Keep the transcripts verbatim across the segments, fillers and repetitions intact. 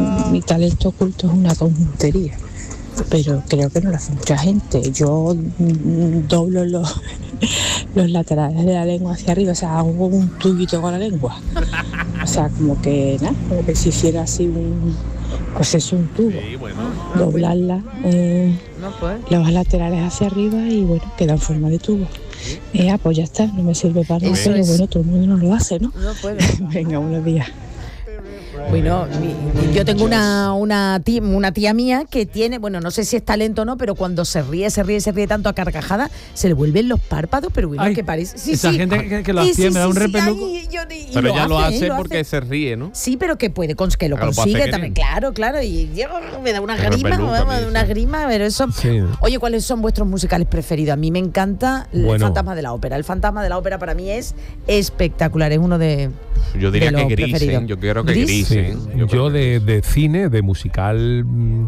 mi talento oculto es una tontería, pero creo que no lo hace mucha gente. Yo mm, doblo los, los laterales de la lengua hacia arriba, o sea, hago un tubito con la lengua. O sea, como que, ¿no? Como que si hiciera así un, pues es un tubo. Sí, bueno. Doblarla, eh, No puede. las laterales hacia arriba y bueno, queda en forma de tubo. Eh, ah, pues ya está, no me sirve para nada, Eso pero es. bueno, todo el mundo no lo hace, ¿no? No puede. Venga, buenos días. Bueno, mi- yo tengo una, una, tía, una tía mía que tiene, bueno, no sé si es talento o no, pero cuando se ríe, se ríe, se ríe tanto a carcajada, se le vuelven los párpados, pero bueno, Ay, que parece... Sí, esa sí. gente que, que lo Sí, hacía sí, me da un sí, sí, repeluco. ay, yo- y Pero ella lo hace ¿eh? porque se ríe, ¿no? Sí, pero que puede, cons- que lo Claro, lo puede consigue hacer también, querer. claro, claro, y yo, me da una El grima, repelús vamos, también, una sí. grima, pero eso... Sí. Oye, ¿cuáles son vuestros musicales preferidos? A mí me encanta El Bueno. Fantasma de la Ópera. El Fantasma de la Ópera para mí es espectacular, es uno de... Yo diría de que los Gris, ¿eh? preferidos. Yo creo que ¿Gris? Gris, Sí, ¿eh? yo, creo que de, Gris. de cine, de musical, mm,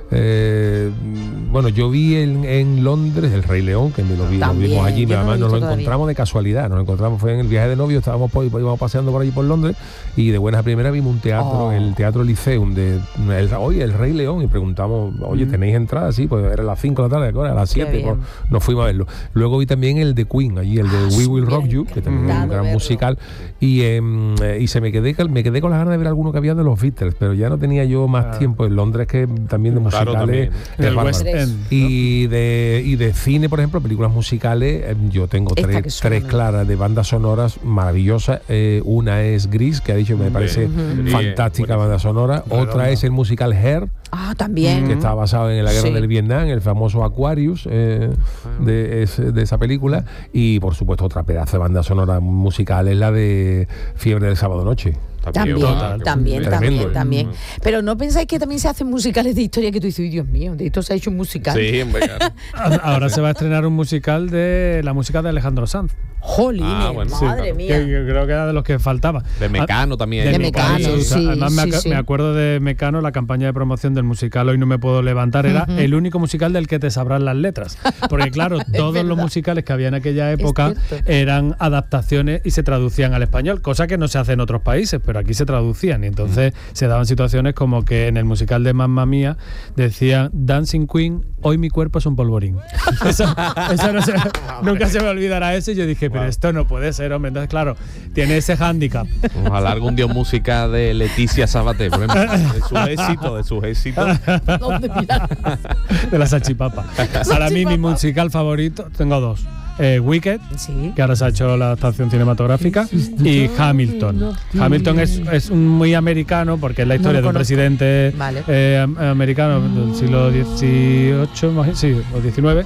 eh, mm, bueno, yo vi en, en Londres El Rey León, que me lo, vi, lo También, vimos allí, yo no lo he además nos visto lo todavía. encontramos de casualidad, nos encontramos, fue en el viaje de novio, estábamos por, íbamos paseando por allí por Londres y de buenas a primeras vimos un teatro, Oh. el Teatro Lyceum, de, el, oye, El Rey León, y preguntamos, oye, ¿tenéis entrada? Sí, pues era a las cinco de la tarde, ahora a las siete, bien. pues, nos fuimos a verlo. Luego vi también el de Queen, allí, el de Ah, We Will me Rock ha You, que también es un encantado gran verlo. musical, y, em, eh, y se me quedé, me quedé con las ganas de ver alguno que había de los Beatles, pero ya no tenía yo más Claro. tiempo. En Londres, que también de Claro, musicales también. es En el bárbaro. West End. Y de, y de cine, por ejemplo, películas musicales, eh, yo tengo Esta que tres, suena, tres ¿no? claras de bandas sonoras maravillosas. Eh, una es Gris, que ha dicho, me Hombre, parece Gris, fantástica buenísimo. banda sonora. Redonda. Otra es el musical Hair, Ah, también. que está basado en la guerra Sí. del Vietnam, el famoso Aquarius eh, de, es- de esa película. Y por supuesto, otra pedazo de banda sonora musical es la de Fiebre del Sábado Noche. También, Total. también, Tremendo, también, ¿eh? también. Pero ¿no pensáis que también se hacen musicales de historia que tú dices, "Uy, Dios mío, de esto se ha hecho un musical"? Sí, hombre, claro. Ahora se va a estrenar un musical de la música de Alejandro Sanz. Jolín, Ah, bueno, sí, madre claro. mía. Que yo creo que era de los que faltaba. De Mecano también. De hay Mecano, musical. sí. Además, me, sí, acu- sí. me acuerdo de Mecano, la campaña de promoción del musical Hoy no me puedo levantar, era Ujú. el único musical del que te sabrán las letras. Porque claro, todos los verdad. musicales que había en aquella época cierto. eran adaptaciones y se traducían al español, cosa que no se hace en otros países, pero aquí se traducían. Y entonces se daban situaciones como que en el musical de Mamma Mía decían Dancing Queen, hoy mi cuerpo es un polvorín. Eso, eso no se- nunca se me olvidará eso. Y yo dije, pero Wow. esto no puede ser, hombre. Entonces, claro, tiene ese hándicap. Ojalá algún día música de Leticia Sabater, por ejemplo. De sus éxitos, de sus éxitos. ¿Dónde mirar? De la salchipapa. Para mí, mi musical favorito, tengo dos. Eh, Wicked, Sí. que ahora se ha hecho la adaptación cinematográfica, y Hamilton. Hamilton es, es un muy americano porque es la No historia lo de un conozco. presidente Vale. eh, am- americano del siglo dieciocho, imagi- sí, o diecinueve,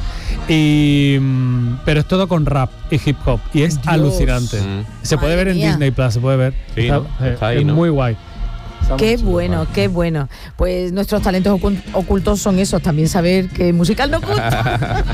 y, mm, pero es todo con rap y hip hop, y es Dios. alucinante. Mm. Se puede Madre ver en mía. Disney Plus, se puede ver. Sí, ¿no? eh, Está ahí, es ¿no? muy guay. Está Qué muy chulo. bueno, qué bueno. Pues nuestros talentos ocul- ocultos son esos, también saber que musical no oculto.